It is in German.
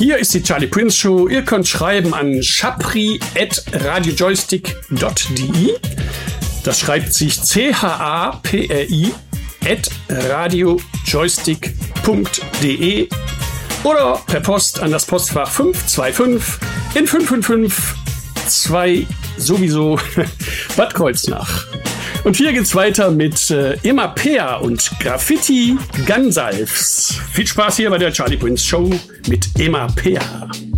Hier ist die Charlie Prince Show. Ihr könnt schreiben an chapri@radiojoystick.de. Das schreibt sich chapri@radiojoystick.de oder per Post an das Postfach 525 in 5552 sowieso Bad Kreuznach. Und hier geht's weiter mit Emma Peer und Graffiti Gunsalves. Viel Spaß hier bei der Charlie Prince Show mit Emma Peer.